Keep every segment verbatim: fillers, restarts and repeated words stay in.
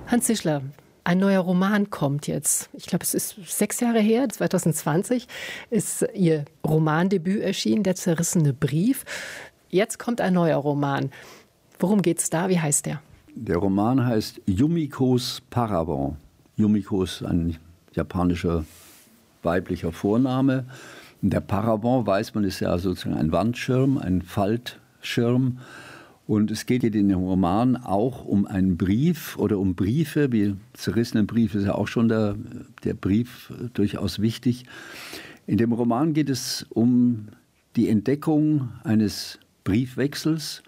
Hans Zischler, ein neuer Roman kommt jetzt. Ich glaube, es ist sechs Jahre her, zwanzig zwanzig ist Ihr Romandebüt erschienen, Der zerrissene Brief. Jetzt kommt ein neuer Roman. Worum geht's da? Wie heißt der? Der Roman heißt Yumikos Paravent. Yumiko ist ein japanischer weiblicher Vorname. Und der Paravent, weiß man, ist ja sozusagen ein Wandschirm, ein Faltschirm. Und es geht in dem Roman auch um einen Brief oder um Briefe. Wie zerrissenen Brief ist ja auch schon der, der Brief durchaus wichtig. In dem Roman geht es um die Entdeckung eines Briefwechsels,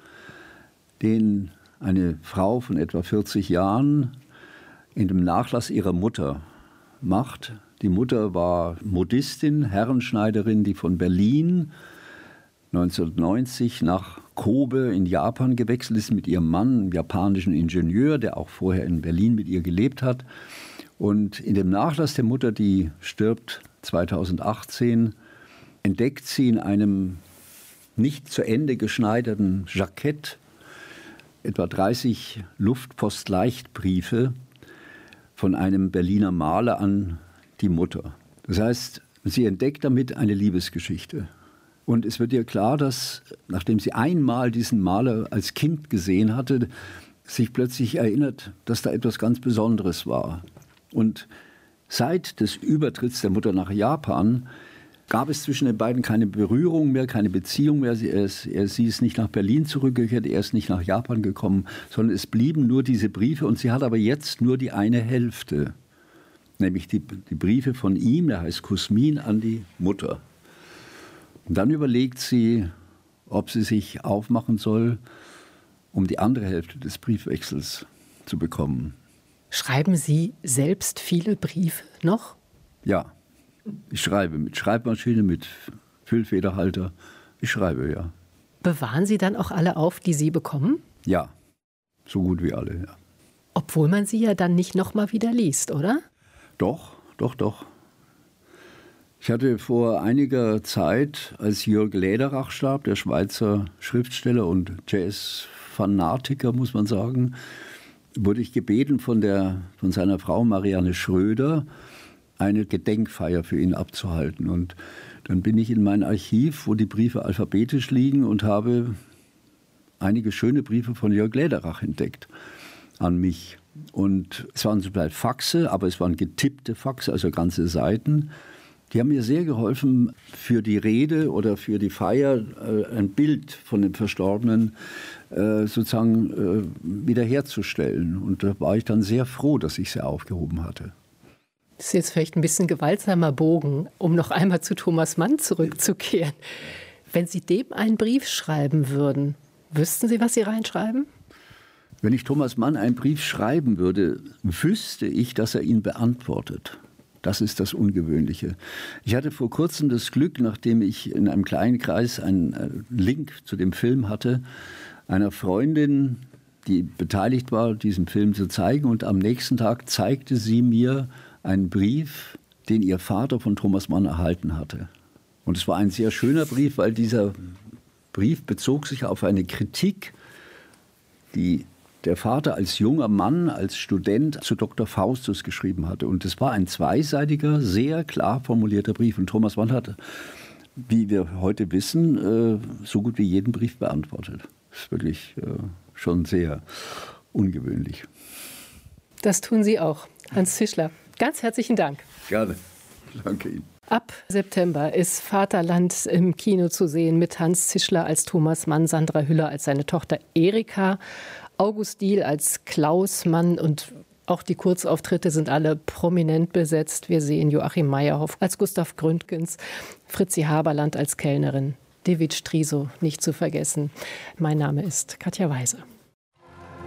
den eine Frau von etwa vierzig Jahren in dem Nachlass ihrer Mutter macht. Die Mutter war Modistin, Herrenschneiderin, die von Berlin neunzehnhundertneunzig nach Kobe in Japan gewechselt ist mit ihrem Mann, einem japanischen Ingenieur, der auch vorher in Berlin mit ihr gelebt hat. Und in dem Nachlass der Mutter, die stirbt zweitausendachtzehn, entdeckt sie in einem nicht zu Ende geschneiderten Jackett etwa dreißig Luftpostleichtbriefe von einem Berliner Maler an die Mutter. Das heißt, sie entdeckt damit eine Liebesgeschichte. Und es wird ihr klar, dass, nachdem sie einmal diesen Maler als Kind gesehen hatte, sich plötzlich erinnert, dass da etwas ganz Besonderes war. Und seit des Übertritts der Mutter nach Japan gab es zwischen den beiden keine Berührung mehr, keine Beziehung mehr. Sie ist, er, sie ist nicht nach Berlin zurückgekehrt, er ist nicht nach Japan gekommen, sondern es blieben nur diese Briefe. Und sie hat aber jetzt nur die eine Hälfte, nämlich die, die Briefe von ihm, der heißt Kusmin, an die Mutter. Und dann überlegt sie, ob sie sich aufmachen soll, um die andere Hälfte des Briefwechsels zu bekommen. Schreiben Sie selbst viele Briefe noch? Ja, ich schreibe mit Schreibmaschine, mit Füllfederhalter. Ich schreibe, ja. Bewahren Sie dann auch alle auf, die Sie bekommen? Ja, so gut wie alle, ja. Obwohl man sie ja dann nicht noch mal wieder liest, oder? Doch, doch, doch. Ich hatte vor einiger Zeit, als Jörg Läderach starb, der Schweizer Schriftsteller und Jazz-Fanatiker, muss man sagen, wurde ich gebeten von, der, von seiner Frau Marianne Schröder, eine Gedenkfeier für ihn abzuhalten. Und dann bin ich in mein Archiv, wo die Briefe alphabetisch liegen, und habe einige schöne Briefe von Jörg Läderach entdeckt an mich. Und es waren zum Teil Faxe, aber es waren getippte Faxe, also ganze Seiten. Die haben mir sehr geholfen, für die Rede oder für die Feier äh, ein Bild von dem Verstorbenen äh, sozusagen äh, wiederherzustellen. Und da war ich dann sehr froh, dass ich sie aufgehoben hatte. Das ist jetzt vielleicht ein bisschen gewaltsamer Bogen, um noch einmal zu Thomas Mann zurückzukehren. Wenn Sie dem einen Brief schreiben würden, wüssten Sie, was Sie reinschreiben? Wenn ich Thomas Mann einen Brief schreiben würde, wüsste ich, dass er ihn beantwortet. Das ist das Ungewöhnliche. Ich hatte vor kurzem das Glück, nachdem ich in einem kleinen Kreis einen Link zu dem Film hatte, einer Freundin, die beteiligt war, diesen Film zu zeigen. Und am nächsten Tag zeigte sie mir einen Brief, den ihr Vater von Thomas Mann erhalten hatte. Und es war ein sehr schöner Brief, weil dieser Brief bezog sich auf eine Kritik, die der Vater als junger Mann, als Student zu Doktor Faustus geschrieben hatte. Und es war ein zweiseitiger, sehr klar formulierter Brief. Und Thomas Mann hat, wie wir heute wissen, so gut wie jeden Brief beantwortet. Das ist wirklich schon sehr ungewöhnlich. Das tun Sie auch, Hans Zischler. Ganz herzlichen Dank. Gerne. Danke Ihnen. Ab September ist Vaterland im Kino zu sehen mit Hans Zischler als Thomas Mann, Sandra Hüller als seine Tochter Erika, August Diehl als Klaus Mann, und auch die Kurzauftritte sind alle prominent besetzt. Wir sehen Joachim Meyerhoff als Gustav Gründgens, Fritzi Haberland als Kellnerin, David Striso nicht zu vergessen. Mein Name ist Katja Weise.